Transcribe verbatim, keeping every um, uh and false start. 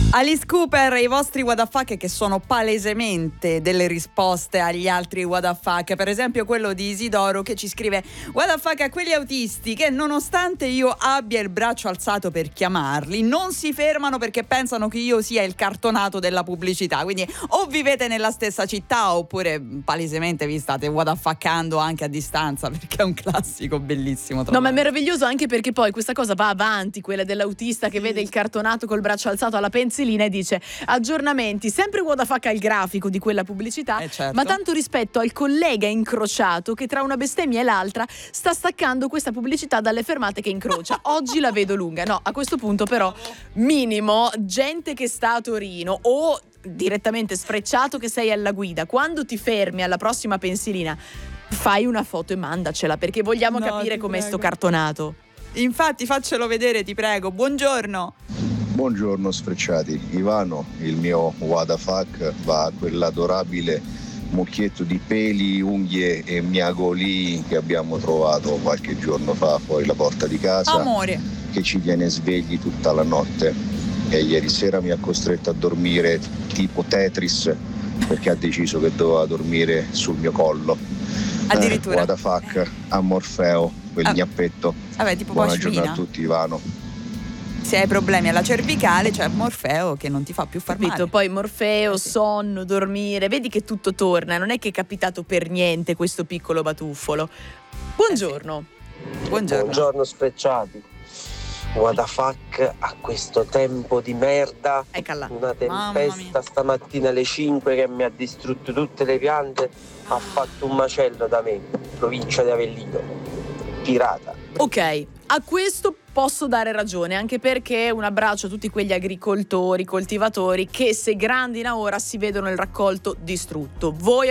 Alice Cooper, i vostri what the fuck che sono palesemente delle risposte agli altri what the fuck. Per esempio quello di Isidoro che ci scrive: what the fuck a quegli autisti che nonostante io abbia il braccio alzato per chiamarli non si fermano perché pensano che io sia il cartonato della pubblicità. Quindi o vivete nella stessa città oppure palesemente vi state what the fuckando anche a distanza, perché è un classico bellissimo. No, ma è meraviglioso anche perché poi questa cosa va avanti, quella dell'autista che vede il cartonato col braccio alzato alla pensilina e dice aggiornamenti, sempre what the fuck al grafico di quella pubblicità, eh certo. ma tanto rispetto al collega incrociato che tra una bestemmia e l'altra sta staccando questa pubblicità dalle fermate che incrocia. Oggi la vedo lunga. No, a questo punto però minimo gente che sta a Torino o direttamente sfrecciato che sei alla guida, quando ti fermi alla prossima pensilina fai una foto e mandacela, perché vogliamo no, capire com'è prego. sto cartonato. Infatti faccelo vedere, ti prego. Buongiorno. Buongiorno sfrecciati. Ivano, il mio what the fuck va a quell'adorabile mucchietto di peli, unghie e miagoli che abbiamo trovato qualche giorno fa fuori la porta di casa. Amore. Che ci tiene svegli tutta la notte e ieri sera mi ha costretto a dormire tipo Tetris perché ha deciso che doveva dormire sul mio collo. Addirittura. Eh, what the fuck a Morfeo, quel ah. gnappetto. Vabbè, tipo Buona pashmina. giornata a tutti, Ivano. Se hai problemi alla cervicale c'è Morfeo che non ti fa più far male. Poi Morfeo, eh sì. sonno, dormire, vedi che tutto torna, non è che è capitato per niente questo piccolo batuffolo. Buongiorno. Eh sì. Buongiorno. Buongiorno sfrecciati. What the fuck a questo tempo di merda. Eccola. Una tempesta stamattina alle cinque che mi ha distrutto tutte le piante, ha fatto un macello da me, provincia di Avellino. Pirata. Ok, a questo posso dare ragione, anche perché un abbraccio a tutti quegli agricoltori, coltivatori che se grandina ora si vedono il raccolto distrutto. Voi